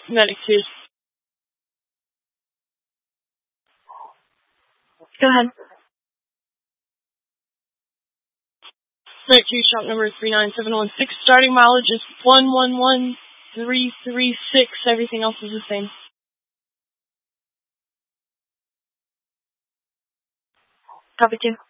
Medic 2. Go ahead. Medic 2, shop number 39716. Starting mileage is 111336. Everything else is the same. Copy 2.